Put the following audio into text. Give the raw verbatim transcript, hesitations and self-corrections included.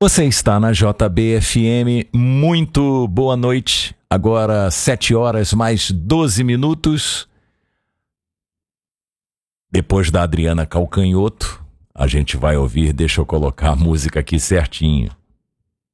Você está na J B F M, muito boa noite. Agora sete horas mais doze minutos. Depois da Adriana Calcanhoto, a gente vai ouvir, deixa eu colocar a música aqui certinho.